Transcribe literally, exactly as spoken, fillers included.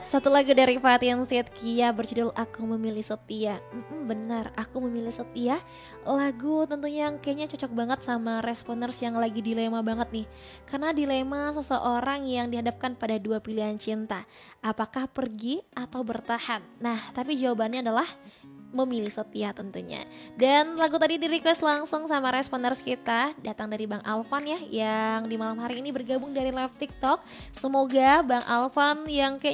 Satu lagu dari Fatin Shidqia berjudul Aku Memilih Setia. Mm-mm, benar, Aku Memilih Setia. Lagu tentunya yang kayaknya cocok banget sama responers yang lagi dilema banget nih. Karena dilema seseorang yang dihadapkan pada dua pilihan cinta. Apakah pergi atau bertahan? Nah, tapi jawabannya adalah memilih setia tentunya. Dan lagu tadi di request langsung sama responers kita, datang dari Bang Alvan ya, yang di malam hari ini bergabung dari live TikTok. Semoga Bang Alvan yang kayak